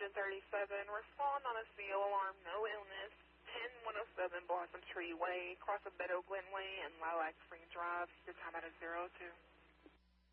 1037. Respond on a seal alarm, no illness. 10107 Blossom Tree Way, cross of Meadow Glen Way and Lilac Spring Drive. Your time out is 02.